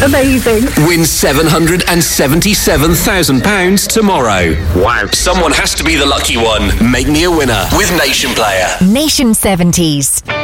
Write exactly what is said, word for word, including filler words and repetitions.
Amazing. Win seven hundred seventy-seven thousand pounds tomorrow. Wow. Someone has to be the lucky one. Make me a winner with Nation Player. Nation seventies.